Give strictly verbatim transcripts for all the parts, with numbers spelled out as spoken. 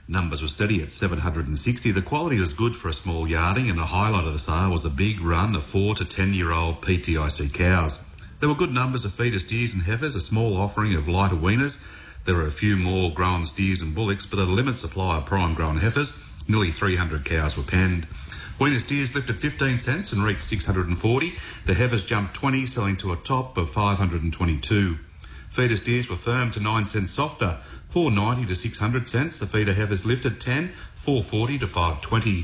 Numbers were steady at seven hundred sixty. The quality was good for a small yarding, and the highlight of the sale was a big run of four to ten-year-old P T I C cows. There were good numbers of feeder steers and heifers, a small offering of lighter weaners. There were a few more grown steers and bullocks, but a limited supply of prime grown heifers. Nearly three hundred cows were penned. Weaner steers lifted fifteen cents and reached six hundred forty. The heifers jumped twenty, selling to a top of five hundred twenty-two. Feeder steers were firm to nine cents softer, four ninety to six hundred cents. The feeder heifers lifted ten, four forty to five twenty.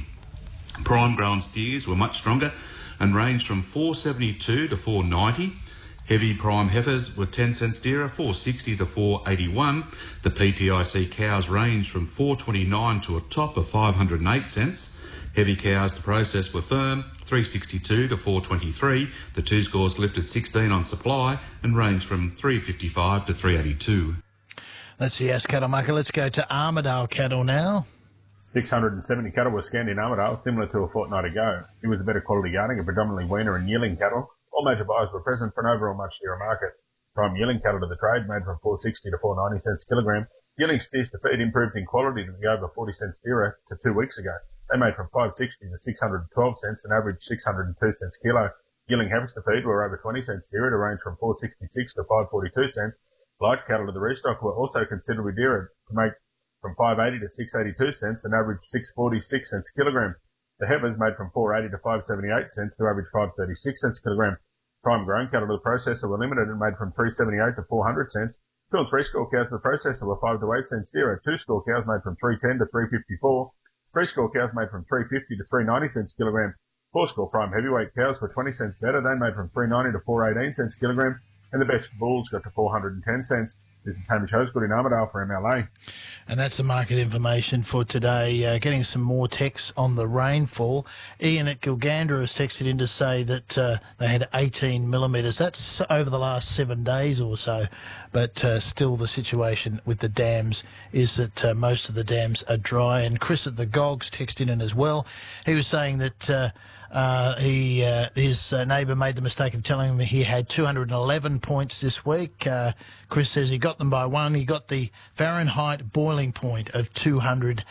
Prime grown steers were much stronger and ranged from four seventy-two to four ninety. Heavy prime heifers were ten cents dearer, four sixty to four eighty-one. The P T I C cows ranged from four twenty-nine to a top of five hundred eight cents. Heavy cows to process were firm, three sixty-two to four twenty-three. The two scores lifted sixteen on supply and ranged from three fifty-five to three eighty-two. That's the Ass Cattle Market. Let's go to Armidale Cattle now. six hundred seventy cattle were scanned in Armidale, similar to a fortnight ago. It was a better quality yarding of predominantly weaner and yearling cattle. All major buyers were present for an overall much dearer market. Prime yearling cattle to the trade made from four sixty to four ninety cents kilogram. Yearling steers to feed improved in quality to be over forty cents dearer to two weeks ago. They made from five sixty to six hundred twelve cents and averaged six hundred two cents kilo. Yearling heifers to feed were over twenty cents dearer to range from four sixty-six to five forty-two cents. Light cattle to the restock were also considerably dearer to make from five eighty to six eighty-two cents and averaged six forty-six cents kilogram. The heifers made from four eighty to five seventy-eight cents to average five thirty-six cents kilogram. Prime grown cattle to the processor were limited and made from three seventy-eight to four hundred cents. Two and three score cows to the processor were five to eight cents dearer. Two score cows made from three ten to three fifty-four. Three score cows made from three fifty to three ninety cents kilogram. Four score prime heavyweight cows were twenty cents better. They made from three ninety to four eighteen cents kilogram. And the best bulls got to four hundred ten cents. This is Hamish Hosgood in Armidale for M L A. And that's the market information for today. Uh, getting some more texts on the rainfall. Ian at Gilgandra has texted in to say that uh, they had eighteen millimetres. That's over the last seven days or so. But uh, still the situation with the dams is that uh, most of the dams are dry. And Chris at the Gogs texted in as well. He was saying that Uh, Uh, he uh, his uh, neighbour made the mistake of telling him he had two hundred eleven points this week. Uh, Chris says he got them by one. He got the Fahrenheit boiling point of two hundred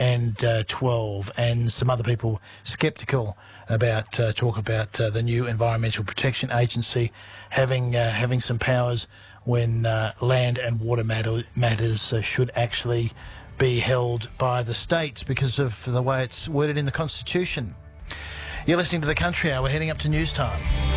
twelve, and some other people sceptical about uh, talk about uh, the new Environmental Protection Agency having uh, having some powers when uh, land and water matter, matters uh, should actually be held by the states because of the way it's worded in the Constitution. You're listening to The Country Hour. We're heading up to news time.